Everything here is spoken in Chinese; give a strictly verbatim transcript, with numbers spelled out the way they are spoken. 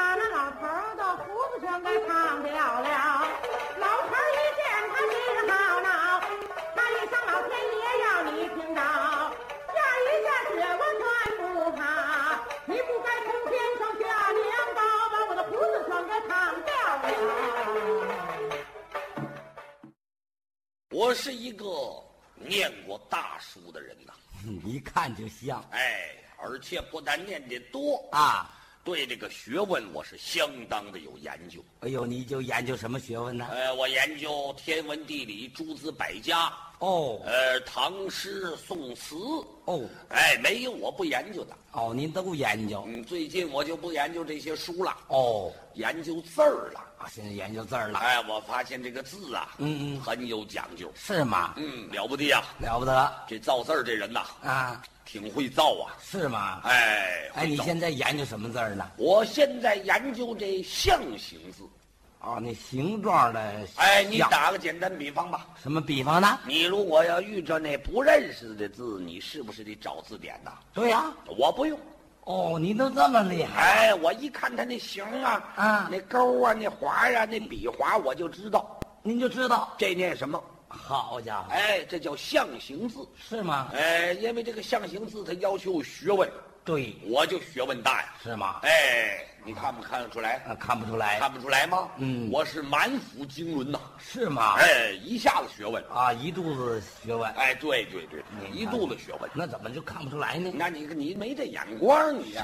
把那老头儿的胡子全给烫掉了。老头儿一见他心好恼，他一声老天爷要你听到，下一下雪我全不怕，你不该从天上下凉包，把我的胡子全给烫掉了。 我是一个念过大书的人呐、 一看就像。 哎，而且不但念得多啊， 对这个学问我是相当的有研究。 哎呦，你就研究什么学问呢？ 呃，我研究天文地理诸子百家， 哦呃，唐诗宋词， 哦哎，没有我不研究的。 哦，您都研究。 嗯，最近我就不研究这些书了， 哦研究字儿了。 啊，现在研究字儿了。 哎，我发现这个字啊， 嗯嗯， 很有讲究。 是吗？ 嗯，了不得呀、 了不得这造字儿这人呐， 啊， 挺会造啊。 是吗？ 哎， 哎，你会造现在研究什么字儿呢？ 我现在研究这象形字。 哦，那形状的。 哎，你像打个简单比方吧。 什么比方呢？ 你如果要遇着那不认识的字，你是不是得找字典呐？ 对呀、 我不用。 哦，你都这么厉害。 哎，我一看他那形啊， 啊那勾啊，那划呀、那笔划，我就知道您就知道。 这念什么。 好家伙， 哎，这叫象形字。 是吗？ 哎，因为这个象形字它要求学问， 对， 我就学问大呀。 是吗？ 哎，你看不看得出来？ 啊，看不出来。 看不出来吗？ 嗯我是满腹经纶呐。 是吗？ 哎，一下子学问。 啊，一肚子学问。 哎，对对对， 你看一肚子学问。 那怎么就看不出来呢？ 那你你没这眼光，你呀、